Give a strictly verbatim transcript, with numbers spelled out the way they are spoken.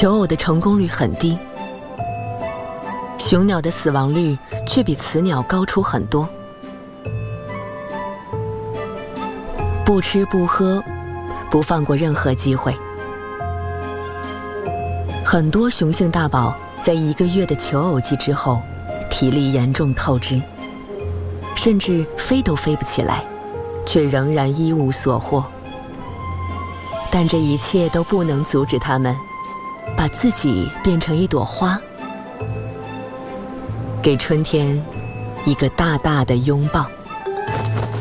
求偶的成功率很低，雄鸟的死亡率却比雌鸟高出很多。不吃不喝，不放过任何机会。很多雄性大宝在一个月的求偶季之后，体力严重透支，甚至飞都飞不起来，却仍然一无所获。但这一切都不能阻止他们把自己变成一朵花，给春天一个大大的拥抱。